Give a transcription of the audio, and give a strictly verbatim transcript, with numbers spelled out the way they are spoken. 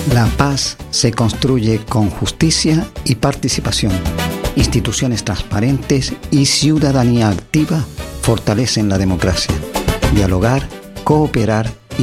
La paz se construye con justicia y participación. Instituciones transparentes y ciudadanía activa fortalecen la democracia. Dialogar, cooperar